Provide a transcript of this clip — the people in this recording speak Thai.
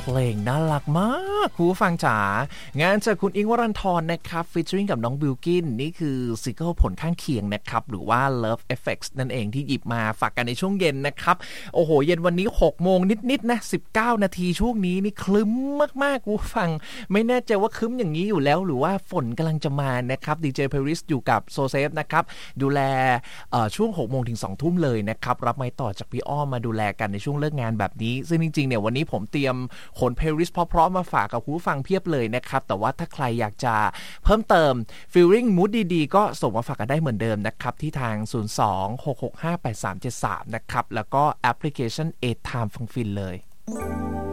ลงน่ารักมากคุณผู้ฟังจ๋างานจากคุณอิงค์วรันธรนะครับฟีเจอริ่งกับน้องบิลกินนี่คือซิงเกิลผลข้างเคียงนะครับหรือว่า Love Effects นั่นเองที่หยิบมาฝากกันในช่วงเย็นนะครับโอ้โหเย็นวันนี้ 6 โมงนิดๆนะ19 นาทีช่วงนี้นี่คลึ้มมากๆคุณผู้ฟังไม่แน่ใจว่าคลึ้มอย่างนี้อยู่แล้วหรือว่าฝนกำลังจะมานะครับดีเจเพริสอยู่กับโซเซฟนะครับดูแลช่วง 6 โมงถึง 2 ทุ่มเลยนะครับรับไม้ต่อจากพี่อ้อมมาดูแลกันในช่วงเลิกงานแบบนี้ซึ่งจริงๆเนี่ยวันนี้ผมเตรียมขนเพลย์ลิสต์เพราะๆมาฝากกับคุณผู้ฟังเพียบเลยนะครับแต่ว่าถ้าใครอยากจะเพิ่มเติม feeling mood ดีๆก็ส่งมาฝากกันได้เหมือนเดิมนะครับที่ทาง02-665-8373นะครับแล้วก็แอปพลิเคชัน A Time ฟังฟินเลย